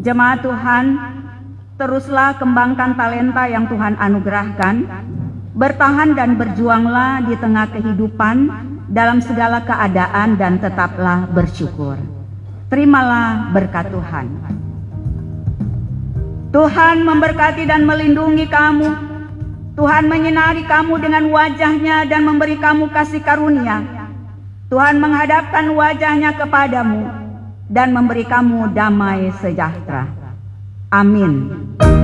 Jemaat Tuhan, teruslah kembangkan talenta yang Tuhan anugerahkan, bertahan dan berjuanglah di tengah kehidupan dalam segala keadaan dan tetaplah bersyukur. Terimalah berkat Tuhan. Tuhan memberkati dan melindungi kamu. Tuhan menyinari kamu dengan wajah-Nya dan memberi kamu kasih karunia. Tuhan menghadapkan wajah-Nya kepadamu dan memberi kamu damai sejahtera. Amin.